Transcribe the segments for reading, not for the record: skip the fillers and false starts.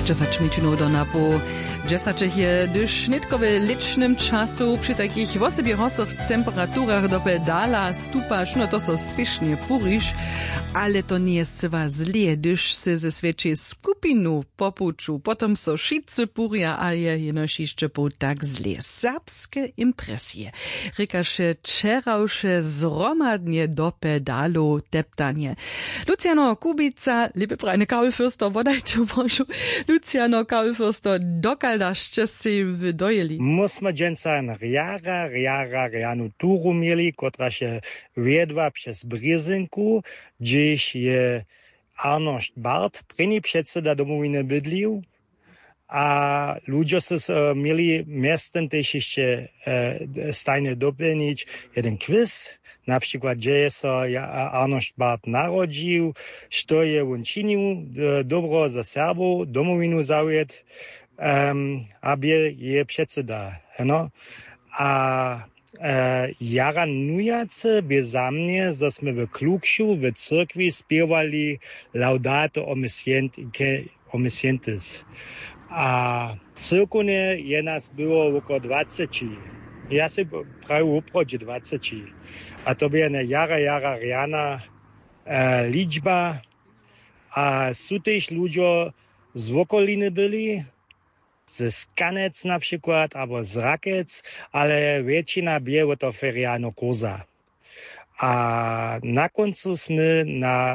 10 minut do napo. 10 je, gdyż nitkowe licznym czasu przy takich wosebieżących temperaturach do pedala stupasz, no to so spiesznie purisz, ale to nie jest chyba zle, gdyż se ze świecie skupinu popuczu, potem so wszyscy puria, a je jenosiszcze po tak zle. Serbskie impresje. Rykasze czerausze zromadnie do pedalu deptanie. Luciano Kubica, liebe Breine Kaulfürster, wodajcie Bożu, Luciano Kaulfürster, dokaldaście si wydojeli. Musimy dżęca na rianu turu mieli, która się wiedła przez Bryzynku, gdzieś je Arnošt Bart, prynny przedseda domowiny bydlił, a ludzie mieli miastem też jeszcze stajnie dopełnić jeden quiz, na przykład gdzie się Arnošt Bart narodził, co je on czynił dobro za Serbów, domowinu zawiedł, aby je przedseda. No? A jara nujace by za mnie, że sme w Klukszu, w cyrkwi spiewali laudato omniscientes. A cyrkunie je nas było około 20. Ja się prawie uprodzie 20. A to była jara riana liczba. A są też ludzie z okoliny byli, ze Skanec na przykład, albo z Rakec, ale většina była to feriano kurza. A na końcu jsme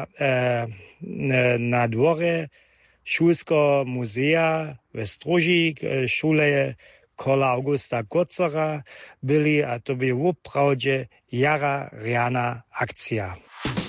na dworze Šulskiego muzea ve Stroži, šule kola Augusta Kocera byli, a to by wprawdzie jara riana akcja.